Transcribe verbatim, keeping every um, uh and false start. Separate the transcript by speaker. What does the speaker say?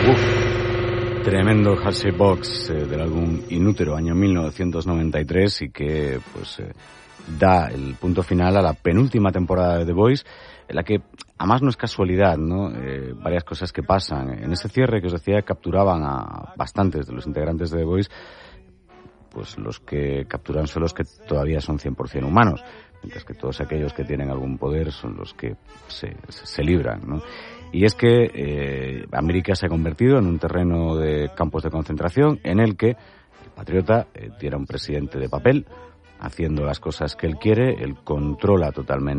Speaker 1: Uf, tremendo Hershey Box eh, del álbum Inútero, año mil novecientos noventa y tres, y que pues eh, da el punto final a la penúltima temporada de The Voice, en la que, además no es casualidad, ¿no? Eh, varias cosas que pasan. En ese cierre que os decía, capturaban a bastantes de los integrantes de The Voice, pues los que capturan son los que todavía son cien por ciento humanos, mientras que todos aquellos que tienen algún poder son los que se, se, se libran, ¿no? Y es que eh, América se ha convertido en un terreno de campos de concentración en el que el patriota eh, tiene un presidente de papel, haciendo las cosas que él quiere, él controla totalmente